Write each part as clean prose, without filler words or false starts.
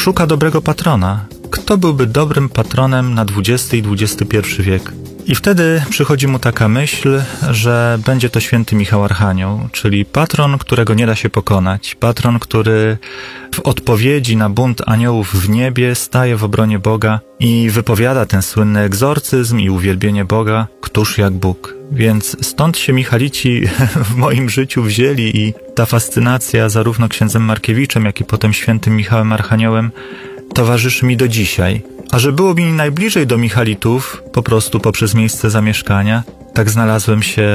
szuka dobrego patrona. Kto byłby dobrym patronem na XX i XXI wiek? I wtedy przychodzi mu taka myśl, że będzie to święty Michał Archanioł, czyli patron, którego nie da się pokonać. Patron, który w odpowiedzi na bunt aniołów w niebie staje w obronie Boga i wypowiada ten słynny egzorcyzm i uwielbienie Boga, któż jak Bóg. Więc stąd się Michalici w moim życiu wzięli i ta fascynacja zarówno księdzem Markiewiczem, jak i potem świętym Michałem Archaniołem towarzyszy mi do dzisiaj. A że było mi najbliżej do Michalitów, po prostu poprzez miejsce zamieszkania, tak znalazłem się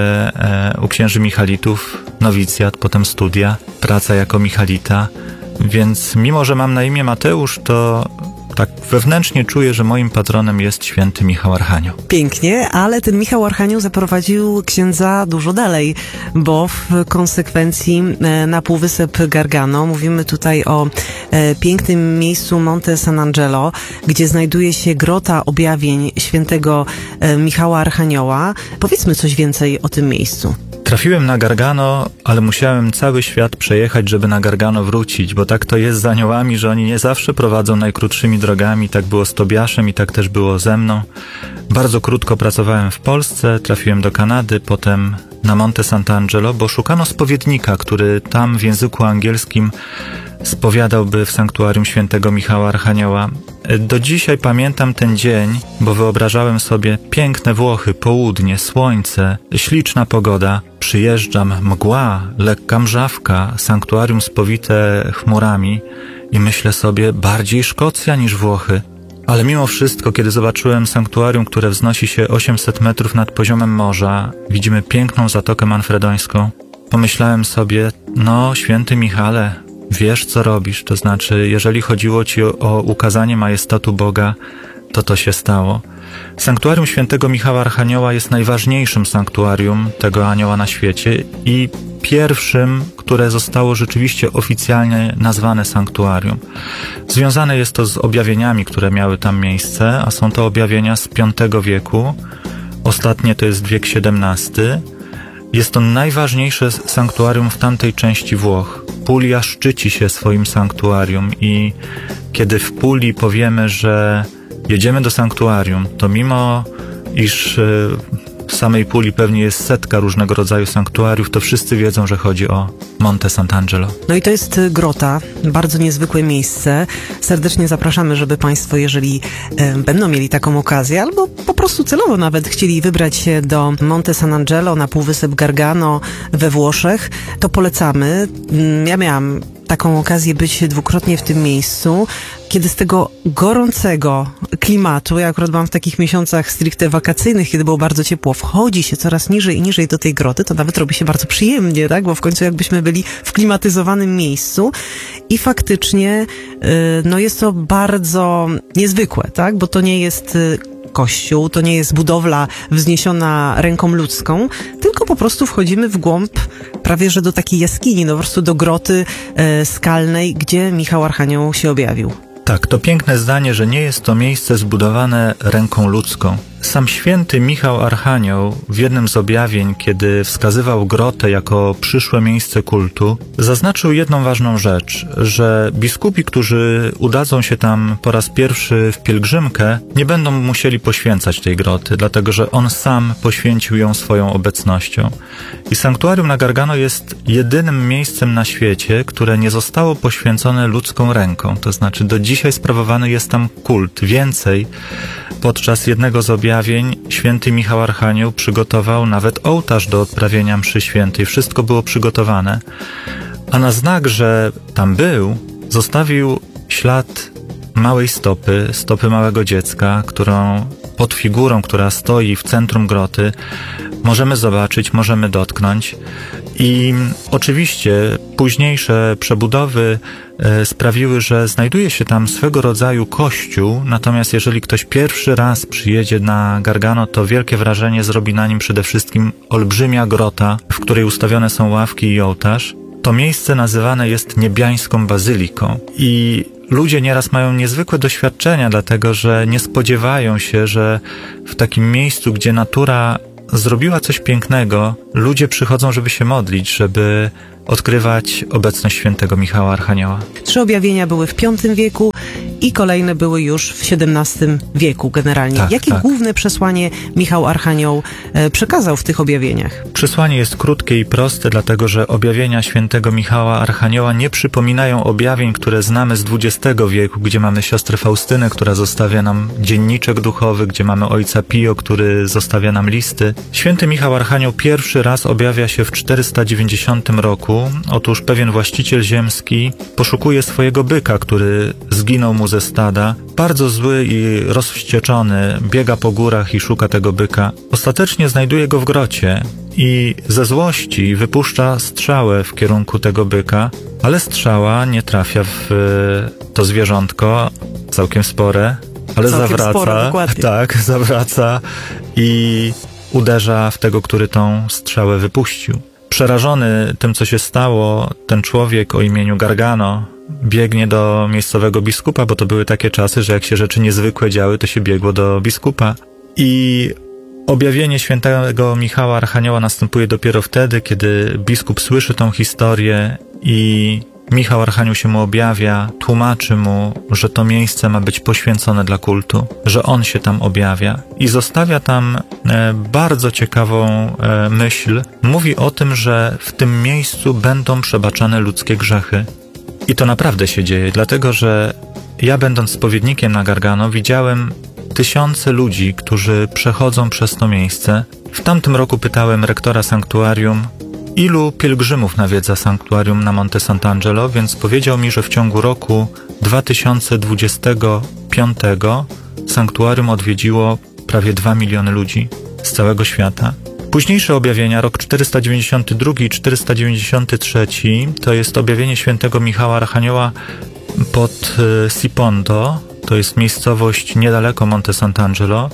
u księży Michalitów, nowicjat, potem studia, praca jako Michalita, więc mimo, że mam na imię Mateusz, to tak wewnętrznie czuję, że moim patronem jest święty Michał Archanioł. Pięknie, ale ten Michał Archanioł zaprowadził księdza dużo dalej, bo w konsekwencji na Półwysep Gargano, mówimy tutaj o pięknym miejscu Monte San Angelo, gdzie znajduje się grota objawień świętego Michała Archanioła. Powiedzmy coś więcej o tym miejscu. Trafiłem na Gargano, ale musiałem cały świat przejechać, żeby na Gargano wrócić, bo tak to jest z aniołami, że oni nie zawsze prowadzą najkrótszymi drogami. Tak było z Tobiaszem i tak też było ze mną. Bardzo krótko pracowałem w Polsce, trafiłem do Kanady, potem na Monte Sant'Angelo, bo szukano spowiednika, który tam w języku angielskim spowiadałby w sanktuarium świętego Michała Archanioła. Do dzisiaj pamiętam ten dzień, bo wyobrażałem sobie piękne Włochy, południe, słońce, śliczna pogoda. Przyjeżdżam, mgła, lekka mrzawka, sanktuarium spowite chmurami i myślę sobie, bardziej Szkocja niż Włochy. Ale mimo wszystko, kiedy zobaczyłem sanktuarium, które wznosi się 800 metrów nad poziomem morza, widzimy piękną Zatokę Manfredońską, pomyślałem sobie, no święty Michale, wiesz co robisz, to znaczy jeżeli chodziło ci o ukazanie majestatu Boga, to się stało. Sanktuarium świętego Michała Archanioła jest najważniejszym sanktuarium tego anioła na świecie i pierwszym, które zostało rzeczywiście oficjalnie nazwane sanktuarium. Związane jest to z objawieniami, które miały tam miejsce, a są to objawienia z V wieku. Ostatnie to jest wiek XVII. Jest to najważniejsze sanktuarium w tamtej części Włoch. Puglia szczyci się swoim sanktuarium i kiedy w Pugli powiemy, że jedziemy do sanktuarium, to mimo iż w samej Pugli pewnie jest setka różnego rodzaju sanktuariów, to wszyscy wiedzą, że chodzi o Monte Sant'Angelo. No i to jest grota, bardzo niezwykłe miejsce. Serdecznie zapraszamy, żeby Państwo, jeżeli będą mieli taką okazję, albo po prostu celowo nawet chcieli wybrać się do Monte Sant'Angelo na Półwysep Gargano we Włoszech, to polecamy. Ja miałam taką okazję być dwukrotnie w tym miejscu, kiedy z tego gorącego klimatu, ja akurat byłam w takich miesiącach stricte wakacyjnych, kiedy było bardzo ciepło, wchodzi się coraz niżej i niżej do tej groty, to nawet robi się bardzo przyjemnie, tak? Bo w końcu jakbyśmy byli w klimatyzowanym miejscu i faktycznie no jest to bardzo niezwykłe, tak? Bo to nie jest kościół, to nie jest budowla wzniesiona ręką ludzką, tylko po prostu wchodzimy w głąb prawie że do takiej jaskini, no po prostu do groty skalnej, gdzie Michał Archanioł się objawił. Tak, to piękne zdanie, że nie jest to miejsce zbudowane ręką ludzką. Sam święty Michał Archanioł w jednym z objawień, kiedy wskazywał grotę jako przyszłe miejsce kultu, zaznaczył jedną ważną rzecz, że biskupi, którzy udadzą się tam po raz pierwszy w pielgrzymkę, nie będą musieli poświęcać tej groty, dlatego że on sam poświęcił ją swoją obecnością. I sanktuarium na Gargano jest jedynym miejscem na świecie, które nie zostało poświęcone ludzką ręką, to znaczy do dzisiaj sprawowany jest tam kult. Więcej, podczas jednego z objawień święty Michał Archanioł przygotował nawet ołtarz do odprawienia mszy świętej. Wszystko było przygotowane. A na znak, że tam był, zostawił ślad małej stopy małego dziecka, którą pod figurą, która stoi w centrum groty, możemy zobaczyć, możemy dotknąć. I oczywiście późniejsze przebudowy sprawiły, że znajduje się tam swego rodzaju kościół, natomiast jeżeli ktoś pierwszy raz przyjedzie na Gargano, to wielkie wrażenie zrobi na nim przede wszystkim olbrzymia grota, w której ustawione są ławki i ołtarz. To miejsce nazywane jest niebiańską bazyliką i ludzie nieraz mają niezwykłe doświadczenia, dlatego że nie spodziewają się, że w takim miejscu, gdzie natura zrobiła coś pięknego, ludzie przychodzą, żeby się modlić, żeby odkrywać obecność świętego Michała Archanioła. 3 objawienia były w V wieku i kolejne były już w XVII wieku generalnie. Tak, Jakie tak. główne przesłanie Michał Archanioł przekazał w tych objawieniach? Przesłanie jest krótkie i proste, dlatego że objawienia świętego Michała Archanioła nie przypominają objawień, które znamy z XX wieku, gdzie mamy siostrę Faustynę, która zostawia nam dzienniczek duchowy, gdzie mamy ojca Pio, który zostawia nam listy. Święty Michał Archanioł pierwszy raz objawia się w 490 roku. Otóż pewien właściciel ziemski poszukuje swojego byka, który zginął mu ze stada. Bardzo zły i rozwścieczony biega po górach i szuka tego byka. Ostatecznie znajduje go w grocie i ze złości wypuszcza strzałę w kierunku tego byka, ale strzała nie trafia w to zwierzątko, całkiem spore, ale zawraca i uderza w tego, który tą strzałę wypuścił. Przerażony tym, co się stało, ten człowiek o imieniu Gargano biegnie do miejscowego biskupa, bo to były takie czasy, że jak się rzeczy niezwykłe działy, to się biegło do biskupa. I objawienie świętego Michała Archanioła następuje dopiero wtedy, kiedy biskup słyszy tą historię i Michał Archanioł się mu objawia, tłumaczy mu, że to miejsce ma być poświęcone dla kultu, że on się tam objawia i zostawia tam bardzo ciekawą myśl. Mówi o tym, że w tym miejscu będą przebaczane ludzkie grzechy. I to naprawdę się dzieje, dlatego że ja, będąc spowiednikiem na Gargano, widziałem tysiące ludzi, którzy przechodzą przez to miejsce. W tamtym roku pytałem rektora sanktuarium, ilu pielgrzymów nawiedza sanktuarium na Monte Sant'Angelo, więc powiedział mi, że w ciągu roku 2025 sanktuarium odwiedziło prawie 2 miliony ludzi z całego świata. Późniejsze objawienia, rok 492 i 493, to jest objawienie świętego Michała Archanioła pod Sipondo, to jest miejscowość niedaleko Monte Sant'Angelo,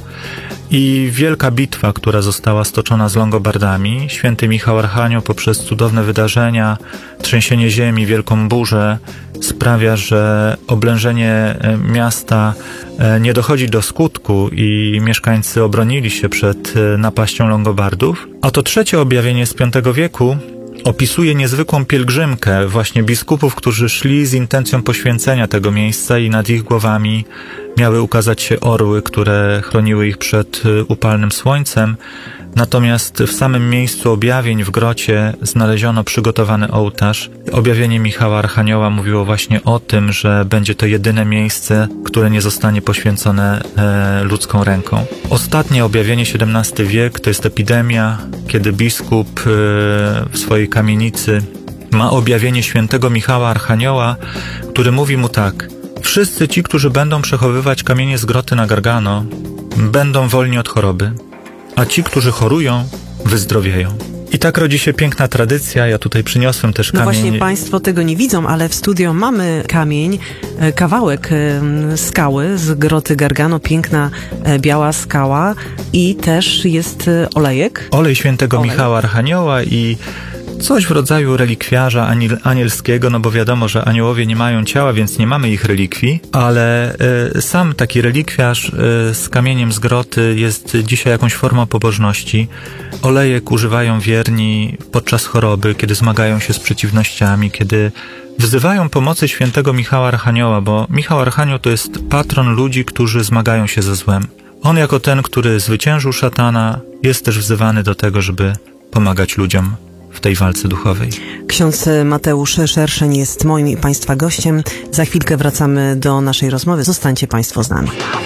i wielka bitwa, która została stoczona z Longobardami. Święty Michał Archanioł poprzez cudowne wydarzenia, trzęsienie ziemi, wielką burzę sprawia, że oblężenie miasta nie dochodzi do skutku i mieszkańcy obronili się przed napaścią Longobardów. A to trzecie objawienie z V wieku opisuje niezwykłą pielgrzymkę właśnie biskupów, którzy szli z intencją poświęcenia tego miejsca i nad ich głowami miały ukazać się orły, które chroniły ich przed upalnym słońcem. Natomiast w samym miejscu objawień w grocie znaleziono przygotowany ołtarz. Objawienie Michała Archanioła mówiło właśnie o tym, że będzie to jedyne miejsce, które nie zostanie poświęcone ludzką ręką. Ostatnie objawienie, XVII wiek, to jest epidemia, kiedy biskup w swojej kamienicy ma objawienie świętego Michała Archanioła, który mówi mu tak: wszyscy ci, którzy będą przechowywać kamienie z groty na Gargano, będą wolni od choroby, a ci, którzy chorują, wyzdrowieją. I tak rodzi się piękna tradycja. Ja tutaj przyniosłem też kamień. No właśnie, państwo tego nie widzą, ale w studio mamy kamień, kawałek skały z groty Gargano, piękna biała skała i też jest olejek. Olej świętego Michała Archanioła i coś w rodzaju relikwiarza anielskiego, no bo wiadomo, że aniołowie nie mają ciała, więc nie mamy ich relikwii, ale sam taki relikwiarz z kamieniem z groty jest dzisiaj jakąś formą pobożności. Olejek używają wierni podczas choroby, kiedy zmagają się z przeciwnościami, kiedy wzywają pomocy świętego Michała Archanioła, bo Michał Archanioł to jest patron ludzi, którzy zmagają się ze złem. On jako ten, który zwyciężył szatana, jest też wzywany do tego, żeby pomagać ludziom w tej walce duchowej. Ksiądz Mateusz Szerszeń jest moim i państwa gościem. Za chwilkę wracamy do naszej rozmowy. Zostańcie państwo z nami.